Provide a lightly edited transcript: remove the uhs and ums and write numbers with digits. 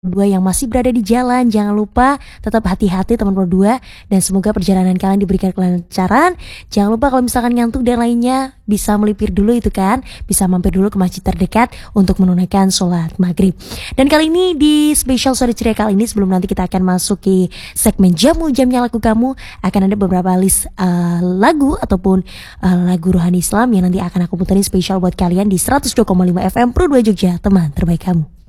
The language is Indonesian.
Dua yang masih berada di jalan, jangan lupa tetap hati-hati teman berdua dan semoga perjalanan kalian diberikan kelancaran. Jangan lupa kalau misalkan ngantuk dan lainnya bisa melipir dulu itu kan, bisa mampir dulu ke masjid terdekat untuk menunaikan sholat maghrib. Dan kali ini di spesial sore ceria kali ini sebelum nanti kita akan masuk ke segmen jamu jamnya lagu kamu akan ada beberapa list lagu ataupun lagu rohani Islam yang nanti akan aku puterin spesial buat kalian di 102,5 FM Pro 2 Jogja, teman terbaik kamu.